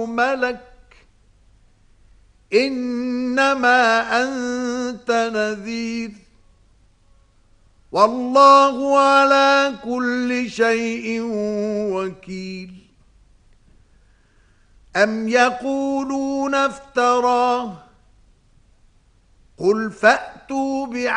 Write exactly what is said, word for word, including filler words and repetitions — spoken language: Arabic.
أو ملك إنما أنت نذير والله على كل شيء وكيل. أم يقولون افتراه قل فأتوا بعلم